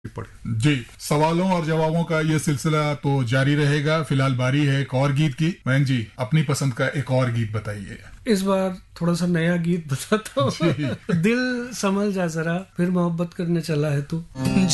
जी, सवालों और जवाबों का ये सिलसिला तो जारी रहेगा। फिलहाल बारी है एक और गीत की। मयंक जी, अपनी पसंद का एक और गीत बताइए। इस बार थोड़ा सा नया गीत बताता हूँ। दिल संभल जा जरा, फिर मोहब्बत करने चला है तू।